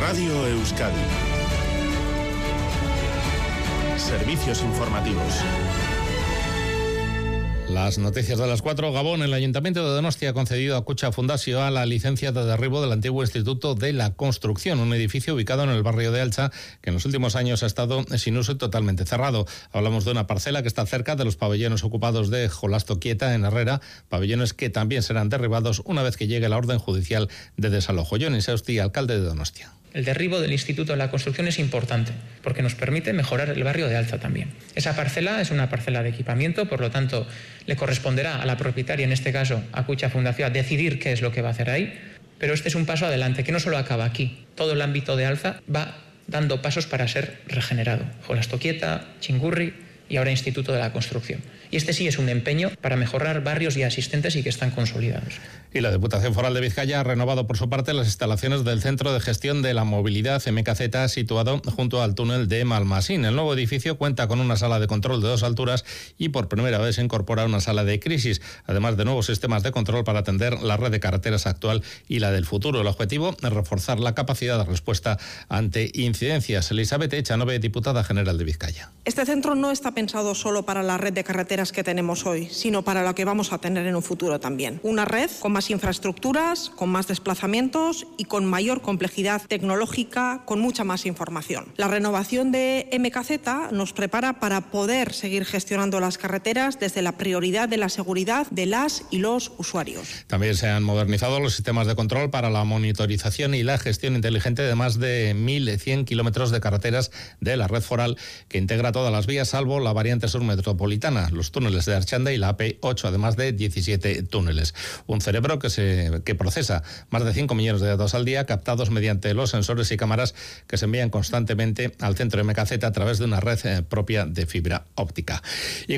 Radio Euskadi. Servicios informativos. Las noticias de las 4. Gabón, el Ayuntamiento de Donostia ha concedido a Kutxa Fundazioa la licencia de derribo del antiguo Instituto de la Construcción, un edificio ubicado en el barrio de Altza, que en los últimos años ha estado sin uso y totalmente cerrado. Hablamos de una parcela que está cerca de los pabellones ocupados de Jolasto Quieta, en Herrera, pabellones que también serán derribados una vez que llegue la orden judicial de desalojo. Jon Insausti, alcalde de Donostia. El derribo del Instituto de la Construcción es importante porque nos permite mejorar el barrio de Altza también. Esa parcela es una parcela de equipamiento, por lo tanto le corresponderá a la propietaria, en este caso a Kutxa Fundazioa, decidir qué es lo que va a hacer ahí, pero este es un paso adelante que no solo acaba aquí. Todo el ámbito de Altza va dando pasos para ser regenerado. Jolasto Quieta, Txingurri y ahora Instituto de la Construcción. Y este sí es un empeño para mejorar barrios ya existentes y que están consolidados. Y la Diputación Foral de Vizcaya ha renovado por su parte las instalaciones del Centro de Gestión de la Movilidad MKZ, situado junto al túnel de Malmasín. El nuevo edificio cuenta con una sala de control de 2 alturas y por primera vez se incorpora una sala de crisis, además de nuevos sistemas de control para atender la red de carreteras actual y la del futuro. El objetivo es reforzar la capacidad de respuesta ante incidencias. Elizabeth Echanove, diputada general de Vizcaya. Este centro no está pensado solo para la red de carreteras que tenemos hoy, sino para la que vamos a tener en un futuro también. Una red con más infraestructuras, con más desplazamientos y con mayor complejidad tecnológica, con mucha más información. La renovación de MKZ nos prepara para poder seguir gestionando las carreteras desde la prioridad de la seguridad de las y los usuarios. También se han modernizado los sistemas de control para la monitorización y la gestión inteligente de más de 1.100 kilómetros de carreteras de la red foral, que integra todas las vías salvo la variante sur metropolitana, los túneles de Archanda y la AP8, además de 17 túneles. Un cerebro que procesa más de 5 millones de datos al día, captados mediante los sensores y cámaras que se envían constantemente al centro MKZ a través de una red propia de fibra óptica.